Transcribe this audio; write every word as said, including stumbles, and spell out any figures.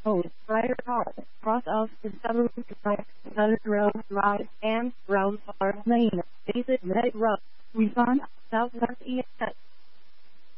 Old Rider Park, cross of Discovery Drive, Thunder Road Drive, and Brown Park Lane. Visit Medic Road, Refund, Southwest East